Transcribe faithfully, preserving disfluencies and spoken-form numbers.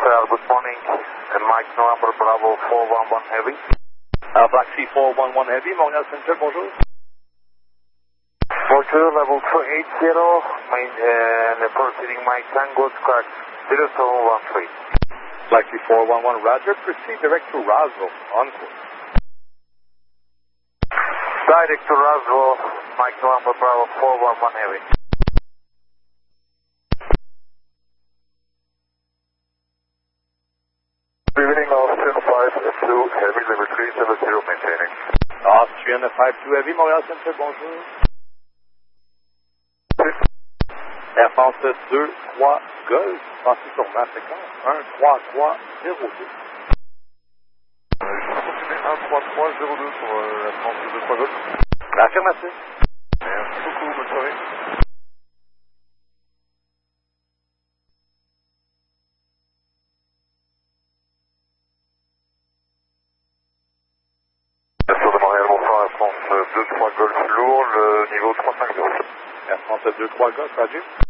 Sir, good morning. And Mike November Bravo four one one Heavy. Uh, Black Sea four one one Heavy, Montréal Center, bonjour. Bonjour, level two eight zero, main, uh, proceeding Mike Tango, squawk zero seven one three. Black Sea four one one, Roger, proceed direct to Roswell, on course. Direct to Roswell, Mike November Bravo four one one Heavy. Evening, Austin five two Heavy, level three seven zero, maintaining. Austrian five two Heavy, Montréal Center, bonjour. Air France deux trois Golf, passez sur ma fréquence un trois trois zéro deux. un trois trois zéro deux pour euh, la France deux trois Golf. Affirmatif. Merci beaucoup, bonne soirée. Sur de Montréal, bonsoir, Air France deux trois Golf lourd, le niveau trois cinq zéro. Air France deux trois Golf, Roger.